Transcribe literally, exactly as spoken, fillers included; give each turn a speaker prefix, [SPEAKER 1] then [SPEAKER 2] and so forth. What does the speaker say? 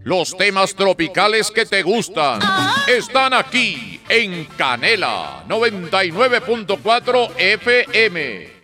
[SPEAKER 1] Los temas tropicales que te gustan están aquí en Canela noventa y nueve punto cuatro F M.